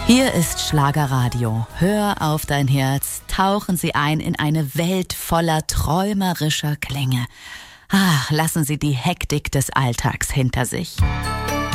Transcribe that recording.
Hier ist Schlagerradio. Hör auf dein Herz. Tauchen Sie ein in eine Welt voller träumerischer Klänge. Lassen Sie die Hektik des Alltags hinter sich.